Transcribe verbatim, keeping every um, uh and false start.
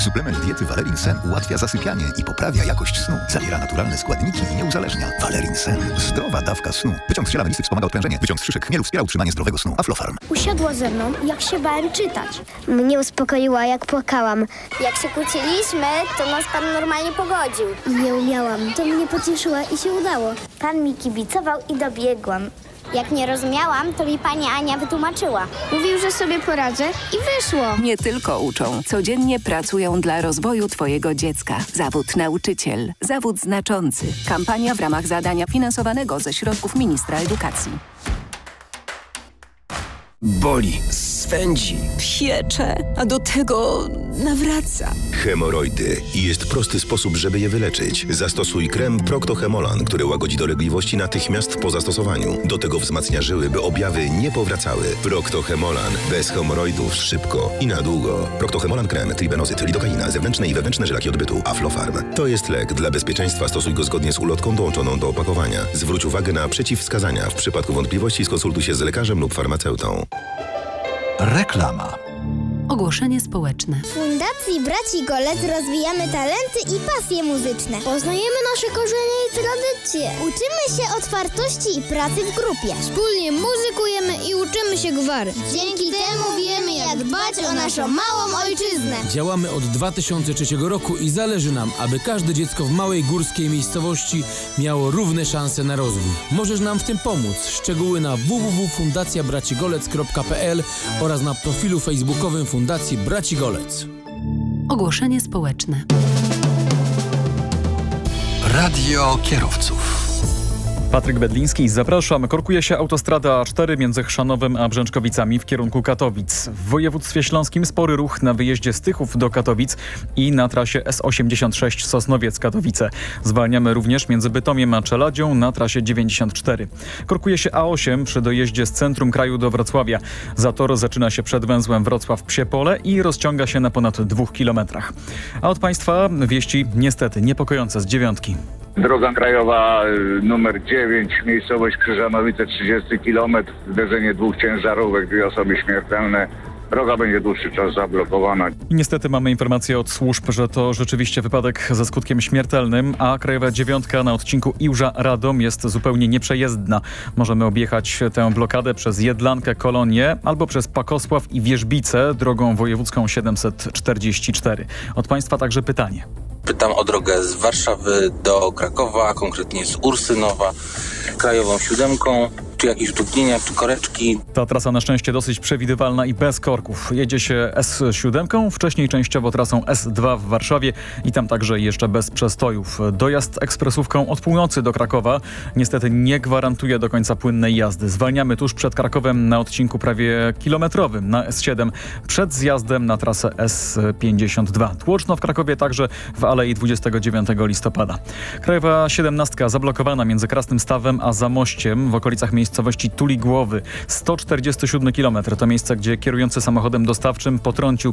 Suplement diety Valerin Sen ułatwia zasypianie i poprawia jakość snu. Zawiera naturalne składniki i nie uzależnia. Valerin Sen. Zdrowa dawka snu. Wyciąg z ziela melisy wspomaga odprężenie. Wyciąg z szyszek chmielu wspiera utrzymanie zdrowego snu. Aflofarm. Usiadła ze mną, jak się bałem czytać. Mnie uspokoiła, jak płakałam. Jak się kłóciliśmy, to nas pan normalnie pogodził. I nie umiałam. To mnie pocieszyła i się udało. Pan mi kibicował i dobiegłam. Jak nie rozumiałam, to mi pani Ania wytłumaczyła. Mówił, że sobie poradzę i wyszło. Nie tylko uczą, codziennie pracują dla rozwoju twojego dziecka. Zawód nauczyciel. Zawód znaczący. Kampania w ramach zadania finansowanego ze środków ministra edukacji. Boli, swędzi, piecze, a do tego nawraca. Hemoroidy. I jest prosty sposób, żeby je wyleczyć. Zastosuj krem Procto-Hemolan, który łagodzi dolegliwości natychmiast po zastosowaniu. Do tego wzmacnia żyły, by objawy nie powracały. Procto-Hemolan. Bez hemoroidów szybko i na długo. Procto-Hemolan krem, tribenozyt, lidokaina, zewnętrzne i wewnętrzne żelaki odbytu. Aflofarm. To jest lek. Dla bezpieczeństwa stosuj go zgodnie z ulotką dołączoną do opakowania. Zwróć uwagę na przeciwwskazania. W przypadku wątpliwości skonsultuj się z lekarzem lub farmaceutą. Reklama. Ogłoszenie społeczne. W Fundacji Braci Golec rozwijamy talenty i pasje muzyczne. Poznajemy nasze korzenie i tradycje. Uczymy się otwartości i pracy w grupie. Wspólnie muzykujemy i uczymy się gwary. Dzięki temu wiemy, jak dbać o naszą małą ojczyznę. Działamy od dwa tysiące trzeciego roku i zależy nam, aby każde dziecko w małej górskiej miejscowości miało równe szanse na rozwój. Możesz nam w tym pomóc. Szczegóły na w w w kropka fundacja braci golec kropka p l oraz na profilu facebookowym Fundacji Braci Golec. Ogłoszenie społeczne. Radio kierowców. Patryk Bedliński, zapraszam. Korkuje się autostrada A cztery między Chrzanowem a Brzęczkowicami w kierunku Katowic. W województwie śląskim spory ruch na wyjeździe z Tychów do Katowic i na trasie S osiemdziesiąt sześć Sosnowiec-Katowice. Zwalniamy również między Bytomiem a Czeladzią na trasie dziewięćdziesiąt cztery. Korkuje się A osiem przy dojeździe z centrum kraju do Wrocławia. Zator zaczyna się przed węzłem Wrocław-Psie Pole i rozciąga się na ponad dwóch kilometrach. A od państwa wieści niestety niepokojące z dziewiątki. Droga krajowa numer dziewięć, miejscowość Krzyżanowice, trzydziesty kilometr, zderzenie dwóch ciężarówek, dwie osoby śmiertelne. Droga będzie dłuższy czas zablokowana. I niestety mamy informację od służb, że to rzeczywiście wypadek ze skutkiem śmiertelnym, a krajowa dziewiątka na odcinku Iłża-Radom jest zupełnie nieprzejezdna. Możemy objechać tę blokadę przez Jedlankę, Kolonię albo przez Pakosław i Wierzbice drogą wojewódzką siedemset czterdzieści cztery. Od państwa także pytanie. Pytam o drogę z Warszawy do Krakowa, konkretnie z Ursynowa, krajową siódemką. Czy jakieś utrudnienia, czy koreczki? Ta trasa na szczęście dosyć przewidywalna i bez korków. Jedzie się S siedem, wcześniej częściowo trasą S dwa w Warszawie i tam także jeszcze bez przestojów. Dojazd ekspresówką od północy do Krakowa niestety nie gwarantuje do końca płynnej jazdy. Zwalniamy tuż przed Krakowem na odcinku prawie kilometrowym na S siedem przed zjazdem na trasę S pięćdziesiąt dwa. Tłoczno w Krakowie także w Alei dwudziestego dziewiątego listopada. Krajowa siedemnastka zablokowana między Krasnym Stawem a Zamościem w okolicach miejscowości miejscowości Tuligłowy. sto czterdziesty siódmy kilometr to miejsce, gdzie kierujący samochodem dostawczym potrącił